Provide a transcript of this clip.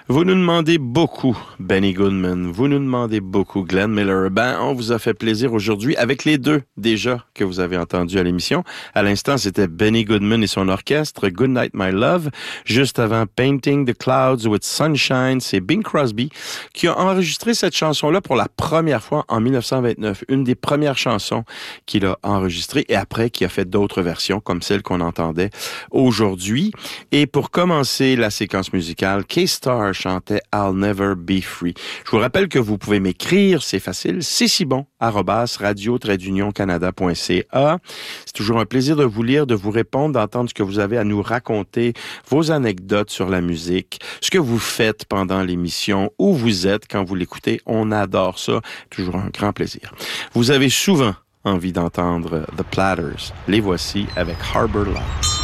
Vous nous demandez beaucoup, Benny Goodman. Vous nous demandez beaucoup, Glenn Miller. Ben, on vous a fait plaisir aujourd'hui avec les deux, déjà, que vous avez entendus à l'émission. À l'instant, c'était Benny Goodman et son orchestre, Good Night My Love. Juste avant, Painting the Clouds with Sunshine, c'est Bing Crosby qui a enregistré cette chanson-là pour la première fois en 1929. Une des premières chansons qu'il a enregistrées et après, qui a fait d'autres versions, comme celle qu'on entendait aujourd'hui. Et pour commencer la séquence musicale, K-Star chantait I'll Never Be Free. Je vous rappelle que vous pouvez m'écrire, c'est facile, c'est si bon, @radio-canada.ca. C'est toujours un plaisir de vous lire, de vous répondre, d'entendre ce que vous avez à nous raconter, vos anecdotes sur la musique, ce que vous faites pendant l'émission, où vous êtes quand vous l'écoutez. On adore ça. Toujours un grand plaisir. Vous avez souvent envie d'entendre The Platters. Les voici avec Harbor Lights.